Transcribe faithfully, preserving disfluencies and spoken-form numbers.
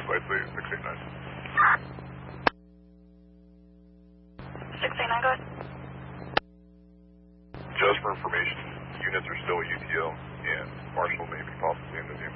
site, please, six eight nine. six eight nine, go ahead. Just for information, units are still U T L, and Marshall may be possibly in the vehicle.